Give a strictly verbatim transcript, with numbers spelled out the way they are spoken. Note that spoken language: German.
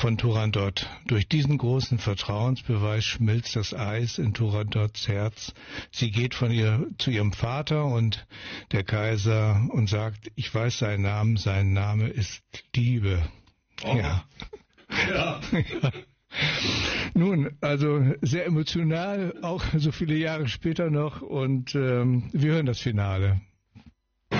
von Turandot. Durch diesen großen Vertrauensbeweis schmilzt das Eis in Turandots Herz. Sie geht von ihr zu ihrem Vater und der Kaiser und sagt, ich weiß seinen Namen, sein Name ist Liebe. Oh. Ja. Ja. Ja. Nun, also sehr emotional, auch so viele Jahre später noch und ähm, wir hören das Finale.